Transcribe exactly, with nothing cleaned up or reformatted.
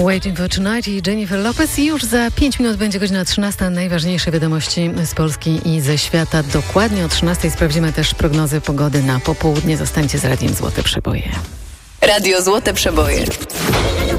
Waiting for Tonight i Jennifer Lopez. I już za pięć minut będzie godzina trzynasta. Najważniejsze wiadomości z Polski i ze świata. Dokładnie o trzynastej sprawdzimy też prognozy pogody na popołudnie. Zostańcie z Radiem Złote Przeboje. Radio Złote Przeboje.